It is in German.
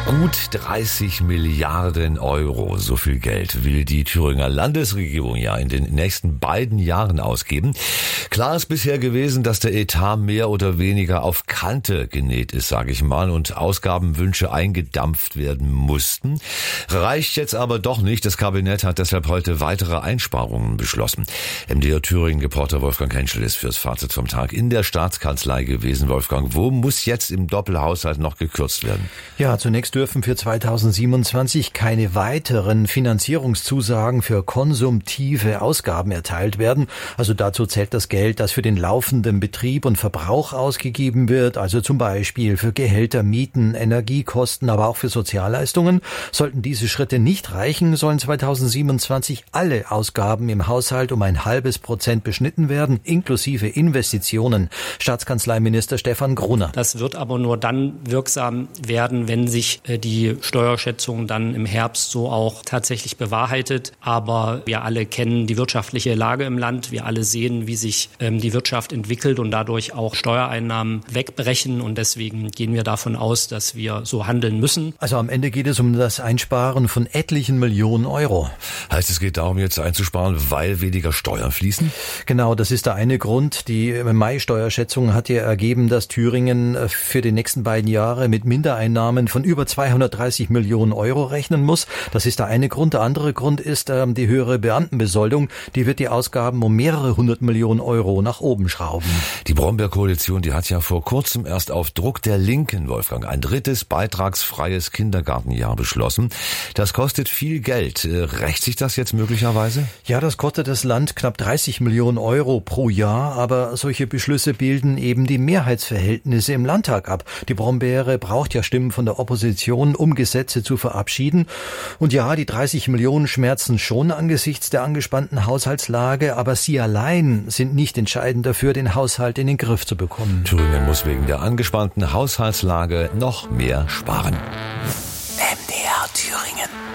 Gut 30 Milliarden Euro, so viel Geld will die Thüringer Landesregierung ja in den nächsten beiden Jahren ausgeben. Klar ist bisher gewesen, dass der Etat mehr oder weniger auf Kante genäht ist, sage ich mal, und Ausgabenwünsche eingedampft werden mussten. Reicht jetzt aber doch nicht. Das Kabinett hat deshalb heute weitere Einsparungen beschlossen. MDR Thüringen-Reporter Wolfgang Henschel ist fürs Fazit vom Tag in der Staatskanzlei gewesen. Wolfgang, wo muss jetzt im Doppelhaushalt noch gekürzt werden? Ja, zunächst dürfen für 2027 keine weiteren Finanzierungszusagen für konsumtive Ausgaben erteilt werden. Also dazu zählt das Geld, das für den laufenden Betrieb und Verbrauch ausgegeben wird, also zum Beispiel für Gehälter, Mieten, Energiekosten, aber auch für Sozialleistungen. Sollten diese Schritte nicht reichen, sollen 2027 alle Ausgaben im Haushalt um 0,5% beschnitten werden, inklusive Investitionen. Staatskanzleiminister Stefan Gruner. Das wird aber nur dann wirksam werden, wenn sich die Steuerschätzung dann im Herbst so auch tatsächlich bewahrheitet. Aber wir alle kennen die wirtschaftliche Lage im Land. Wir alle sehen, wie sich die Wirtschaft entwickelt und dadurch auch Steuereinnahmen wegbrechen. Und deswegen gehen wir davon aus, dass wir so handeln müssen. Also am Ende geht es um das Einsparen von etlichen Millionen Euro. Heißt, es geht darum, jetzt einzusparen, weil weniger Steuern fließen? Genau, das ist der eine Grund. Die Mai-Steuerschätzung hat ja ergeben, dass Thüringen für die nächsten beiden Jahre mit Mindereinnahmen von über 230 Millionen Euro rechnen muss. Das ist der eine Grund. Der andere Grund ist die höhere Beamtenbesoldung. Die wird die Ausgaben um mehrere 100 Millionen Euro nach oben schrauben. Die Brombeer-Koalition, die hat ja vor kurzem erst auf Druck der Linken, Wolfgang, ein drittes beitragsfreies Kindergartenjahr beschlossen. Das kostet viel Geld. Rächt sich das jetzt möglicherweise? Ja, das kostet das Land knapp 30 Millionen Euro pro Jahr, aber solche Beschlüsse bilden eben die Mehrheitsverhältnisse im Landtag ab. Die Brombeere braucht ja Stimmen von der Opposition, um Gesetze zu verabschieden. Und ja, die 30 Millionen schmerzen schon angesichts der angespannten Haushaltslage, aber sie allein sind nicht entscheidend dafür, den Haushalt in den Griff zu bekommen. Thüringen muss wegen der angespannten Haushaltslage noch mehr sparen. MDR Thüringen.